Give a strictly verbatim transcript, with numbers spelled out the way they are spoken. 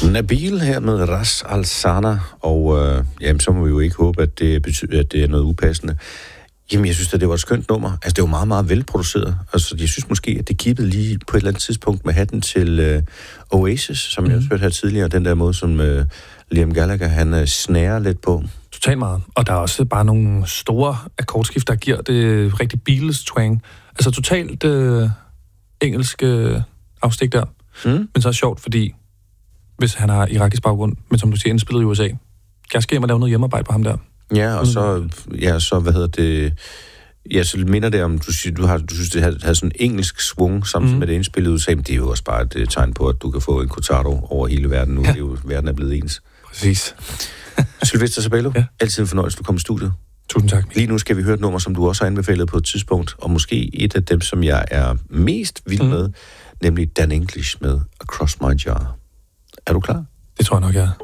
Nabil her med Ras Al Sana, og øh, jamen, så må vi jo ikke håbe, at det betyder, at det er noget upassende. Jamen, jeg synes, at det var et skønt nummer. Altså, det var meget, meget velproduceret. Altså, jeg synes måske, at det kippede lige på et eller andet tidspunkt med hatten til øh, Oasis, som mm. jeg også hørte her tidligere, den der måde, som øh, Liam Gallagher, han øh, snærer lidt på. Totalt meget. Og der er også bare nogle store akkordskift, der giver det rigtig Beatles-twang. Altså, totalt øh, engelsk øh, afstik der. Mm. Men så er det sjovt, fordi hvis han har irakisk baggrund, men som du siger, indspillet i U S A, kan jeg ske at lave noget hjemmearbejde på ham der. Ja, og så, ja, så hvad hedder det... Ja, så minder det om, du, du, har, du synes, det havde, havde sådan en engelsk svung, samtidig mm. med det indspillet ud, så det er jo også bare et tegn på, at du kan få en Cortado over hele verden nu. Ja. Det er jo, verden er blevet ens. Præcis. Sylvester Sabello, ja. Altid en fornøjelse, du kom i studiet. Tusind tak. Lige nu skal vi høre et nummer, som du også har anbefalet på et tidspunkt, og måske et af dem, som jeg er mest vild med, mm. nemlig Dan English med Across My Jar. Er du klar? Det tror jeg nok, jeg er.